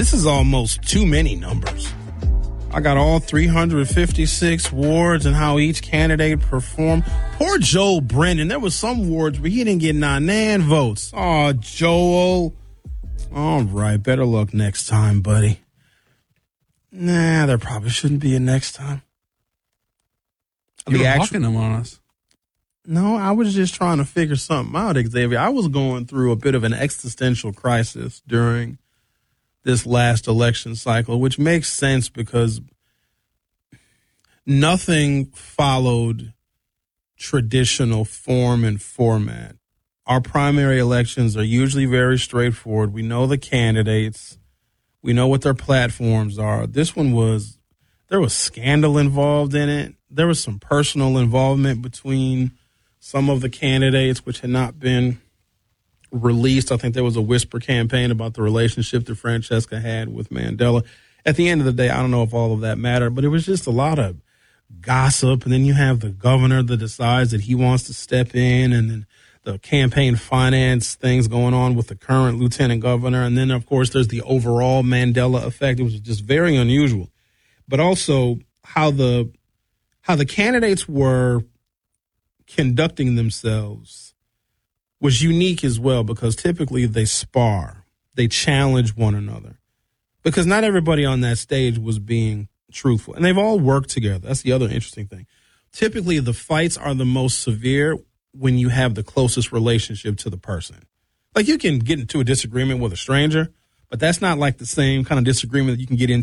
This is almost too many numbers. I got all 356 wards and how each candidate performed. Poor Joel Brennan. There was some wards where he didn't get none votes. Oh, Joel. All right, better luck next time, buddy. Nah, there probably shouldn't be a next time. You were hawking them on us. No, I was just trying to figure something out, Xavier. I was going through a bit of an existential crisis during this last election cycle, which makes sense because nothing followed traditional form and format. Our primary elections are usually very straightforward. We know the candidates. We know what their platforms are. This one there was scandal involved in it. There was some personal involvement between some of the candidates, which had not been released. I think there was a whisper campaign about the relationship that Francesca had with Mandela. At the end of the day, I don't know if all of that mattered, but it was just a lot of gossip. And then you have the governor that decides that he wants to step in, and then the campaign finance things going on with the current lieutenant governor. And then, of course, there's the overall Mandela effect. It was just very unusual. But also how the candidates were conducting themselves was unique as well, because typically they spar, they challenge one another, because not everybody on that stage was being truthful, and they've all worked together. That's the other interesting thing. Typically the fights are the most severe when you have the closest relationship to the person. Like, you can get into a disagreement with a stranger, but that's not like the same kind of disagreement that you can get into